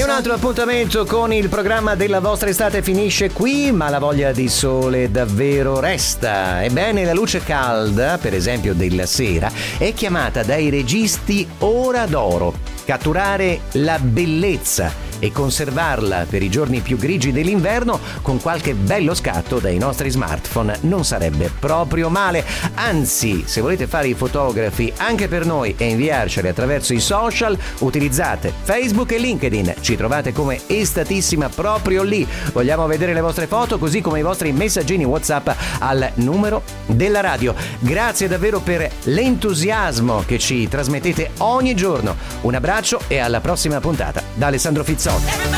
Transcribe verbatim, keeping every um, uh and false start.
un altro appuntamento con il programma della vostra estate finisce qui, ma la voglia di sole davvero resta. Ebbene, la luce calda, per esempio della sera, è chiamata dai registi ora d'oro. Catturare la bellezza e conservarla per i giorni più grigi dell'inverno con qualche bello scatto dai nostri smartphone non sarebbe proprio male. Anzi, se volete fare i fotografi anche per noi e inviarceli attraverso i social, utilizzate Facebook e LinkedIn. Ci trovate come Estatissima proprio lì. Vogliamo vedere le vostre foto, così come i vostri messaggini WhatsApp al numero della radio. Grazie davvero per l'entusiasmo che ci trasmettete ogni giorno. Un abbraccio e alla prossima puntata. Da Alessandro Fizzotto.